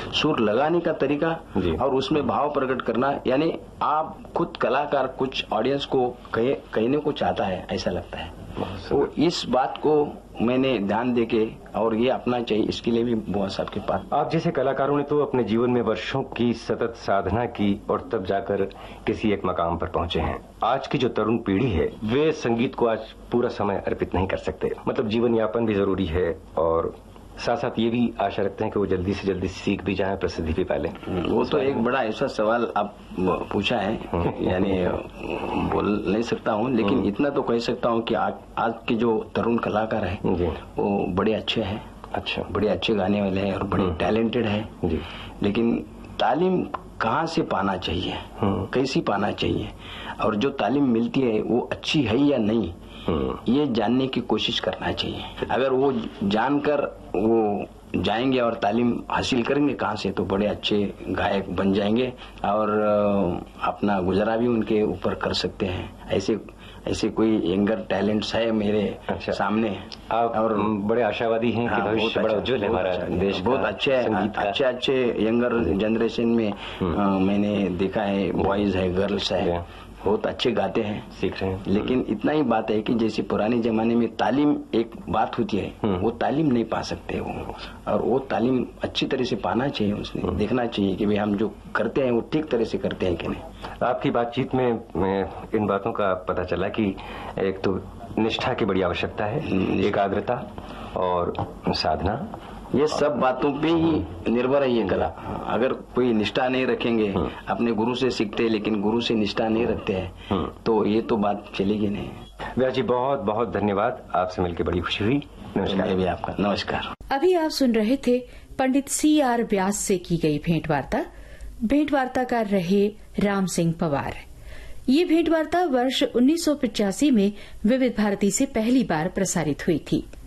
सुर लगाने का तरीका और उसमें भाव प्रकट करना, यानी आप खुद कलाकार कुछ ऑडियंस को कहने को चाहता है, ऐसा लगता है। तो इस बात को मैंने ध्यान देके और ये अपना चाहिए, इसके लिए भी बहुत सबके पास। आप जैसे कलाकारों ने तो अपने जीवन में वर्षों की सतत साधना की और तब जाकर किसी एक मकाम पर पहुंचे हैं। आज की जो तरुण पीढ़ी है वे संगीत को आज पूरा समय अर्पित नहीं कर सकते, मतलब जीवन यापन भी जरूरी है और साथ साथ ये भी आशा रखते हैं कि वो जल्दी से जल्दी सीख भी जाए, प्रसिद्धि भी पाले। वो तो एक बड़ा ऐसा सवाल आप पूछा है, यानी बोल नहीं सकता हूँ, लेकिन इतना तो कह सकता हूँ कि आज के जो तरुण कलाकार हैं वो बड़े अच्छे हैं, बड़े अच्छे गाने वाले हैं और बड़े टैलेंटेड हैं, लेकिन तालीम कहाँ से पाना चाहिए, कैसी पाना चाहिए, और जो तालीम मिलती है वो अच्छी है या नहीं, ये जानने की कोशिश करना चाहिए। अगर वो जानकर वो जाएंगे और तालीम हासिल करेंगे कहाँ से, तो बड़े अच्छे गायक बन जाएंगे और अपना गुजारा भी उनके ऊपर कर सकते हैं। ऐसे कोई यंगर टैलेंट्स है मेरे सामने और बड़े आशावादी हैं कि भविष्य बड़ा उज्जवल है हमारा देश। बहुत अच्छे यंगर जनरेशन में मैंने देखा है, बॉयज है, गर्ल्स है, बहुत अच्छे गाते हैं, सीख रहे हैं। लेकिन इतना ही बात है कि जैसे पुराने जमाने में तालीम एक बात होती है, वो तालीम नहीं पा सकते वो, और वो तालीम अच्छी तरह से पाना चाहिए। उसने देखना चाहिए कि भाई हम जो करते हैं वो ठीक तरह से करते हैं कि नहीं। आपकी बातचीत में इन बातों का पता चला कि एक तो निष्ठा की बड़ी आवश्यकता है, एकाग्रता और साधना, ये सब बातों पे ही निर्भर है ये कला। अगर कोई निष्ठा नहीं रखेंगे, अपने गुरु से सीखते हैं लेकिन गुरु से निष्ठा नहीं रखते हैं, तो ये तो बात चलेगी नहीं। व्यास जी बहुत बहुत धन्यवाद, आपसे मिलकर बड़ी खुशी हुई। नमस्कार। भी आपका नमस्कार। अभी आप सुन रहे थे पंडित C.R. व्यास से की गई भेंट वार्ताकार रहे राम सिंह पवार। ये भेंट वार्ता वर्ष 1985 में विविध भारती से पहली बार प्रसारित हुई थी।